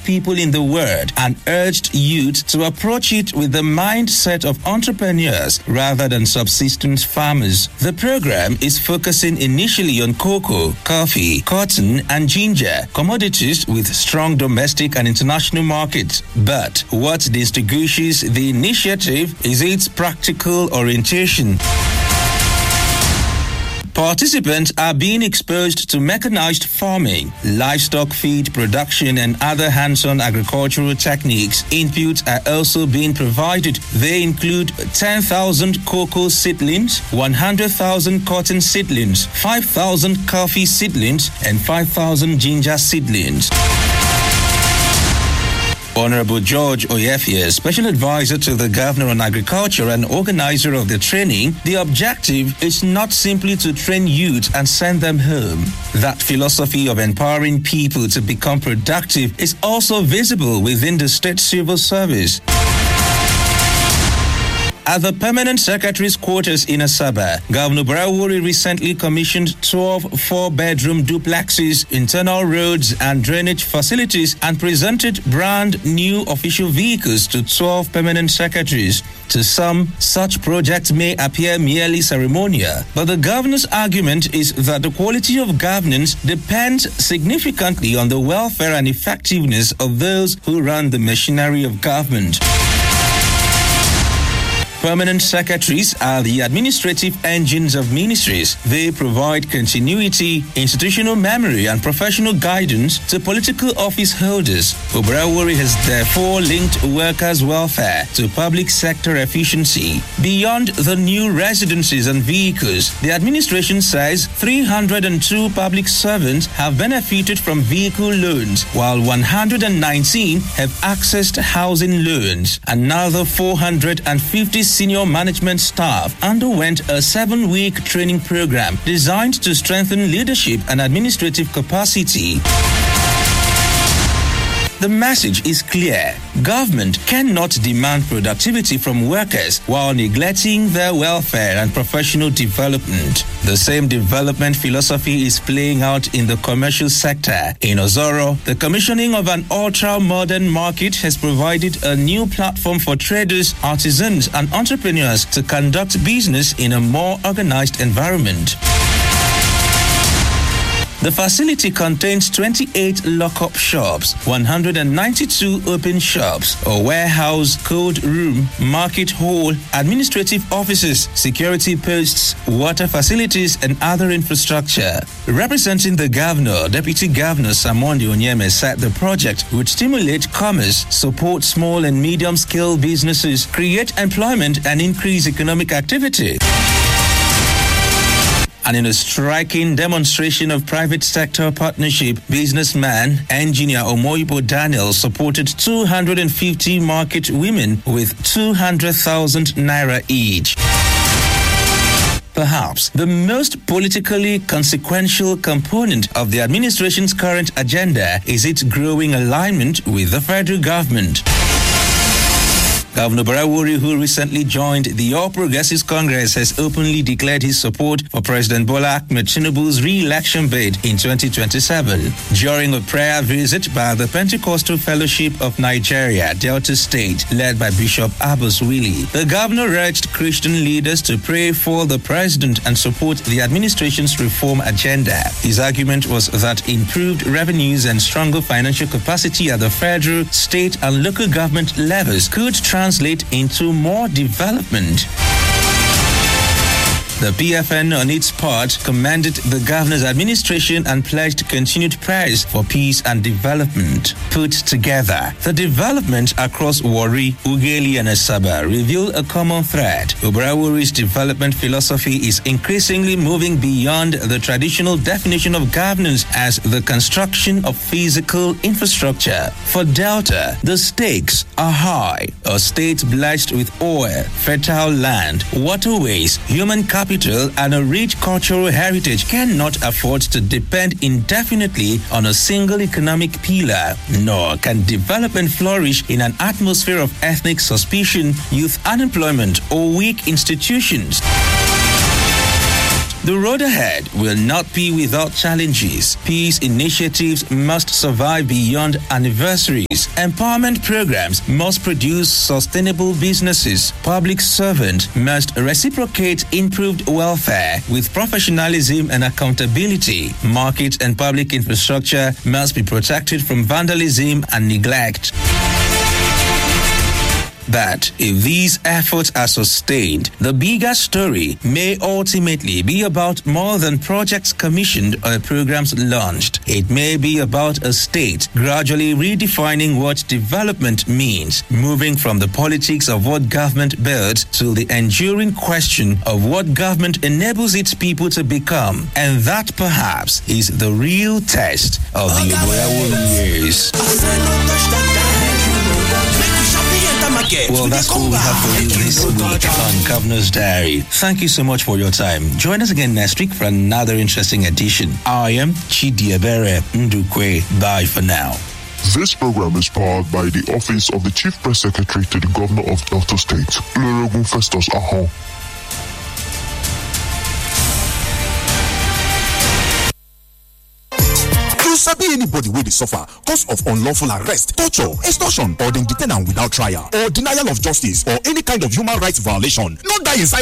people in the world and urged youth to approach it with the mindset of entrepreneurs rather than subsistence farmers. The program is focusing initially on cocoa, coffee, cotton, and ginger, commodities with strong domestic and international markets. But what distinguishes the initiative is its practical orientation. Participants are being exposed to mechanized farming, livestock feed production, and other hands-on agricultural techniques. Inputs are also being provided. They include 10,000 cocoa seedlings, 100,000 cotton seedlings, 5,000 coffee seedlings, and 5,000 ginger seedlings. Honorable George Oyefie, Special Advisor to the Governor on Agriculture and organizer of the training, the objective is not simply to train youth and send them home. That philosophy of empowering people to become productive is also visible within the state civil service. At the Permanent Secretary's quarters in Asaba, Governor Barawuri recently commissioned 12 four-bedroom duplexes, internal roads and drainage facilities, and presented brand new official vehicles to 12 permanent secretaries. To some, such projects may appear merely ceremonial, but the governor's argument is that the quality of governance depends significantly on the welfare and effectiveness of those who run the machinery of government. Permanent secretaries are the administrative engines of ministries. They provide continuity, institutional memory, and professional guidance to political office holders. Barawuri has therefore linked workers' welfare to public sector efficiency. Beyond the new residences and vehicles, the administration says 302 public servants have benefited from vehicle loans, while 119 have accessed housing loans. Another 450 senior management staff underwent a 7-week training program designed to strengthen leadership and administrative capacity. The message is clear. Government cannot demand productivity from workers while neglecting their welfare and professional development. The same development philosophy is playing out in the commercial sector. In Ozoro, the commissioning of an ultra-modern market has provided a new platform for traders, artisans, and entrepreneurs to conduct business in a more organized environment. The facility contains 28 lock-up shops, 192 open shops, a warehouse, cold room, market hall, administrative offices, security posts, water facilities, and other infrastructure. Representing the governor, Deputy Governor Samondi Onyeme said the project would stimulate commerce, support small and medium-scale businesses, create employment, and increase economic activity. And in a striking demonstration of private sector partnership, businessman, engineer Omoibo Daniel supported 250 market women with 200,000 naira each. Perhaps the most politically consequential component of the administration's current agenda is its growing alignment with the federal government. Governor Barawuri, who recently joined the All Progressives Congress, has openly declared his support for President Bola Ahmed Tinubu's re-election bid in 2027. During a prayer visit by the Pentecostal Fellowship of Nigeria, Delta State, led by Bishop Abbas Willie, the governor urged Christian leaders to pray for the president and support the administration's reform agenda. His argument was that improved revenues and stronger financial capacity at the federal, state, and local government levels could translate into more development. The PFN, on its part, commended the governor's administration and pledged continued prayers for peace and development. Put together, the development across Warri, Ughelli, and Asaba reveal a common thread. Barawuri's development philosophy is increasingly moving beyond the traditional definition of governance as the construction of physical infrastructure. For Delta, the stakes are high. A state blessed with oil, fertile land, waterways, human capital, and a rich cultural heritage cannot afford to depend indefinitely on a single economic pillar, nor can development flourish in an atmosphere of ethnic suspicion, youth unemployment, or weak institutions. The road ahead will not be without challenges. Peace initiatives must survive beyond anniversaries. Empowerment programs must produce sustainable businesses. Public servants must reciprocate improved welfare with professionalism and accountability. Market and public infrastructure must be protected from vandalism and neglect. But if these efforts are sustained, the bigger story may ultimately be about more than projects commissioned or programs launched. It may be about a state gradually redefining what development means, moving from the politics of what government builds to the enduring question of what government enables its people to become. And that perhaps is the real test of the Oborawo years. Well, that's all we have for you this week on Governor's Diary. Thank you so much for your time. Join us again next week for another interesting edition. I am Chidiebere Ndukwe. Bye for now. This program is powered by the Office of the Chief Press Secretary to the Governor of Delta State, Olusegun Festus Ahon. Sabi anybody wey dey suffer cause of unlawful arrest, torture, extortion, or dem detain am without trial, or denial of justice, or any kind of human rights violation, no die inside